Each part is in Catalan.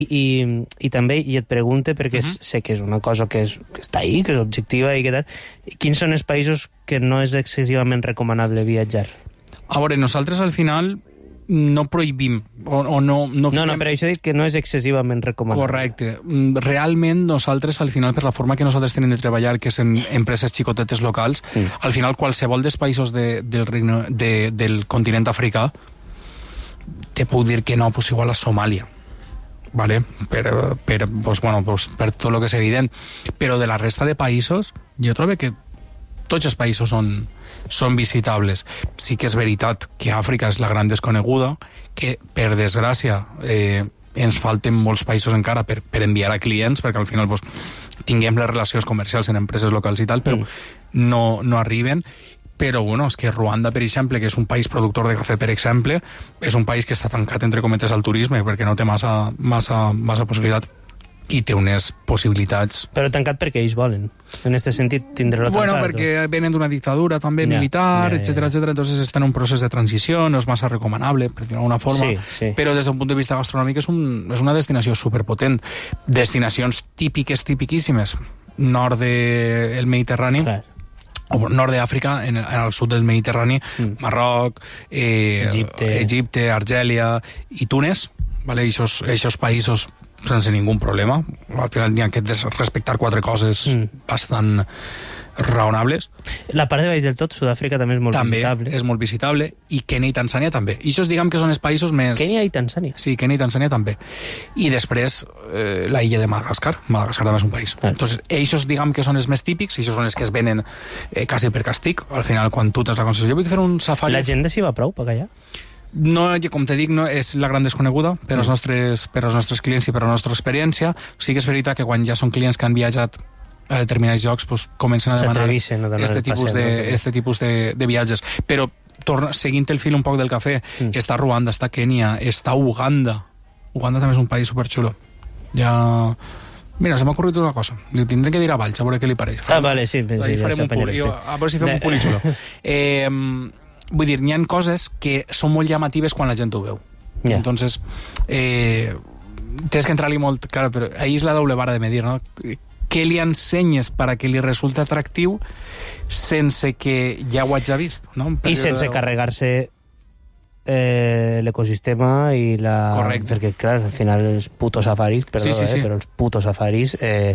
I també, i et pregunte, perquè sé que és una cosa que està ahí, que és objectiva i que tal, quins són els països que no és excessivament recomanable viatjar? A veure, nosaltres al final no prohibim o no... No, però això dic que no és excessivament recomanable. Correcte. Realment nosaltres, al final, per la forma que nosaltres tenim de treballar, que és en empreses xicotetes locals, al final qualsevol dels països del continent africà te puc dir que no, pues igual a Somàlia. Vale? Per tot el que és evident, però de la resta de països jo trobo que tots els països són visitables. Sí que és veritat que Àfrica és la gran desconeguda, que per desgràcia ens falten molts països encara per enviar a clients, perquè al final tinguem les relacions comercials en empreses locals i tal, però no arriben. Però, bueno, és que Ruanda, per exemple, que és un país productor de cafè, per exemple, és un país que està tancat, entre cometes, al turisme, perquè no té massa possibilitat i té unes possibilitats. Però tancat perquè ells volen. En aquest sentit, tindre-lo tancat. Bueno, perquè venen d'una dictadura també militar, etcètera, entonces està en un procés de transició, no és massa recomanable, per dir-ho d'alguna forma, però des d'un punt de vista gastronòmic és una destinació superpotent. Destinacions tipiquíssimes, nord del Mediterrani, o nord d'Àfrica, en el sud del Mediterrani, Marroc, Egipte, Argèlia i Túnez, vale? Aquests països sense ningú problema. Al final n'hi ha que respectar 4 coses bastant raonables. La part de baix del tot, Sud-àfrica també és molt visitable. També és molt visitable, i Kenya i Tanzània també. I això diguem que són els països més... Kenya i Tanzània? Sí, Kenya i Tanzània també. I després la illa de Madagascar. Madagascar també és un país. Entonces, ells diguem que són els més típics, ells són els que es venen quasi per castig. Al final, quan tu tens la concessió, jo vull fer un safari... La gent s'hi va prou per allà? No, com te dic, no és la gran desconeguda per als nostres clients i per a la nostra experiència. Sí que és veritat que quan ja són clients que han viatjat a determinats llocs, pues, comencen a demanar este tipus de viatges. Però, seguint el fil un poc del cafè, està Ruanda, està Kenya, està Uganda. Uganda també és un país superxulo. Ja... Mira, se m'ha ocorrit una cosa. Li tindré que dir a Valls, a veure què li pareix. Vale, sí. A veure si fem un punt i xulo. Vull dir, n'hi ha coses que són molt llamatives quan la gent ho veu. Entonces, tens que entrar-li molt... Claro, però ahí és la doble vara de medir, no? Què li ensenyes per a que li resulta atractiu sense que ja ho hagi vist, no? I sense carregar-se l'ecosistema i la... Correcte. Perquè, clar, al final els putos safaris, però els putos safaris,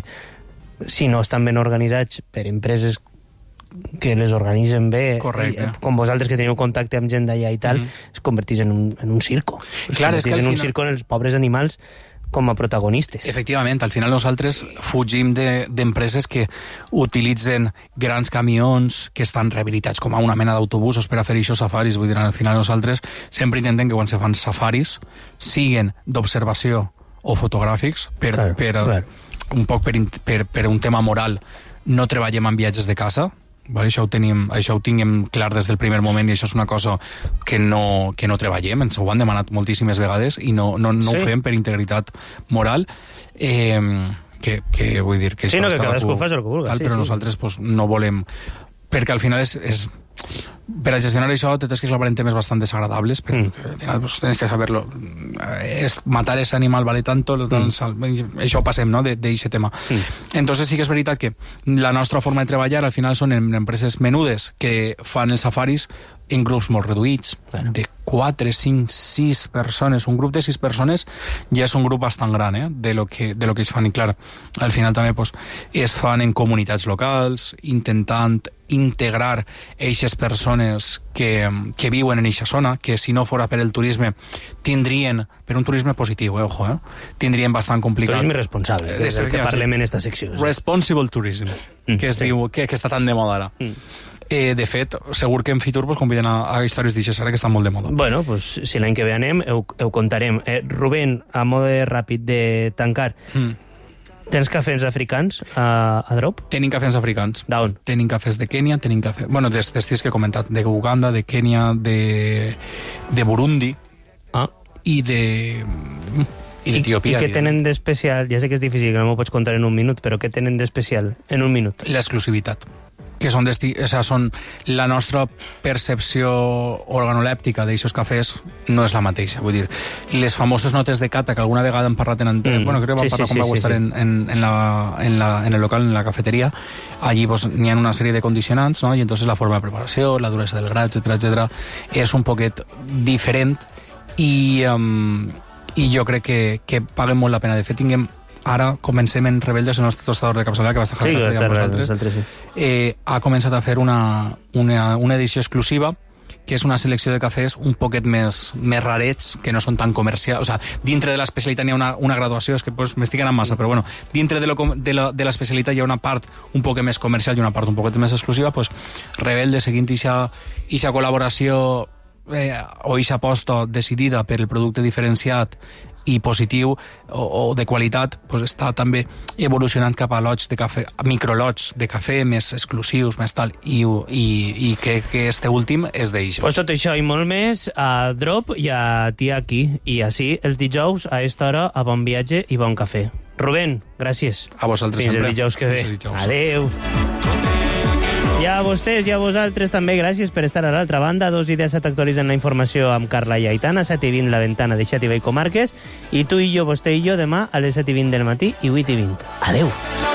si no estan ben organitzats per empreses que les organitzen bé, com vosaltres que teniu contacte amb gent d'allà i tal, es converteix en un circo. Clar, és que en un circo en els pobres animals com a protagonistes. Efectivament, al final nosaltres fugim d'empreses que utilitzen grans camions que estan rehabilitats com a una mena d'autobusos per a fer aquests safaris. Vull dir, al final nosaltres sempre intentem que quan se fan safaris siguen d'observació o fotogràfics un poc per un tema moral. No treballem en viatges de casa. Vale, això ho tinguem clar des del primer moment, i això és una cosa que no treballem, ens ho han demanat moltíssimes vegades i no ho fem per integritat moral, que vull dir que això que cadascú fa el que vulgui, però nosaltres no volem, perquè al final és per a gestionar això tens que clavar en temes bastant desagradables, perquè al final tens que saber-lo. Matar ese animal vale tanto, això passem, no?, d'aquest tema. Entonces sí que és veritat que la nostra forma de treballar al final són en empreses menudes que fan els safaris en grups molt reduïts, de 4, 5, 6 persones. Un grup de 6 persones ja és un grup bastant gran, de lo que es fan. I clar, al final també es fan en comunitats locals, intentant integrar eixes persones que viuen en eixa zona, que si no fora per el turisme tindrien, per un turisme positiu, tindrien bastant complicat. Turisme responsable, del que parlem en esta secció. Responsible tourism, que es diu, que està tan de moda ara. De fet, segur que en Fitur conviden a històries d'aixes ara que estan molt de moda. Bueno, pues, si l'any que ve anem, ho contarem. Rubén, a mode ràpid de tancar, tens cafès africans a Drop? Tenim cafès africans. D'on? Tenim cafès de Kènia, tenim cafè... Bueno, dels que he comentat, de Uganda, de Kènia, de Burundi i d'Etiòpia. I què tenen d'especial? Ja sé que és difícil, que no m'ho pots contar en un minut, però què tenen d'especial en un minut? L'exclusivitat. que són la nostra percepció organolèptica d'aixòs cafès no és la mateixa. Vull dir, les famoses notes de cata que alguna vegada hem parlat bueno, crec que vam parlar quan vau estar en el local, en la cafeteria. Allí n'hi ha una sèrie de condicionants, no? I entonces la forma de preparació, la duresa del gra, etcètera, és un poquet diferent i jo crec que paguen molt la pena. De fet, ara comencem en Rebeldes, el nostre tostador de capçalera, que va estar amb vosaltres, ha començat a fer una edició exclusiva, que és una selecció de cafès un poquet més rarets, que no són tan comercials. O sea, dintre de l'especialitat hi ha una graduació, és que m'estic anant massa, però bueno, dintre de l'especialitat hi ha una part un poc més comercial i una part un poquet més exclusiva. Rebeldes, seguint aquesta col·laboració o aquesta aposta decidida per el producte diferenciat i positiu o de qualitat, està també evolucionant cap a lots de cafè, microlots de cafè més exclusius, més tal, i que este últim és d'això. Tot això i molt més a Drop i a Tiaki, i així els dijous a esta hora a bon viatge i bon cafè. Rubén, gràcies. A vosaltres sempre. Fins el dijous que ve. Adéu. I a vostès i a vosaltres també gràcies per estar a l'altra banda. 2:17 actualitzen la informació amb Carla i Aitana, 7:20 la ventana de Xàtiva i Comarques, i tu i jo, vostè i jo, demà a les 7:20 del matí i 8:20. Adéu.